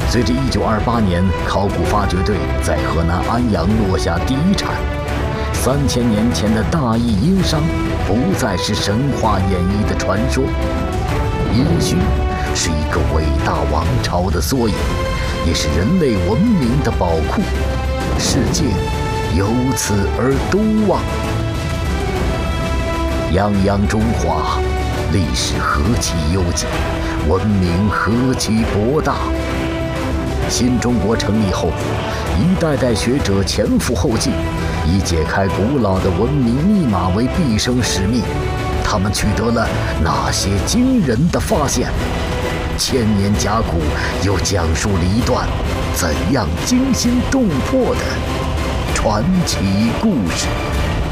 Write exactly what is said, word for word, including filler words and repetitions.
随着一九二八年考古发掘队在河南安阳落下第一铲，三千年前的大义殷商不再是神话演绎的传说，殷墟是一个伟大王朝的缩影，也是人类文明的宝库，世界由此而东望。泱泱中华，历史何其悠久，文明何其博大。新中国成立后，一代代学者前赴后继，以解开古老的文明密码为毕生使命。他们取得了哪些惊人的发现？千年甲骨又讲述了一段怎样惊心动魄的传奇故事？